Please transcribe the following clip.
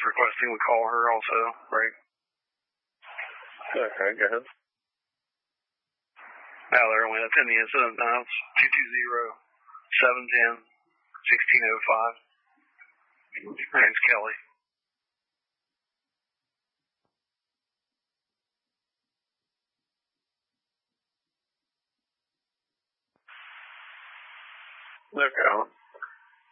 requesting we call her also, right? Okay, go ahead. Now they're only attending the incident. Now it's 220-710-1605. Her name's Kelly. Okay.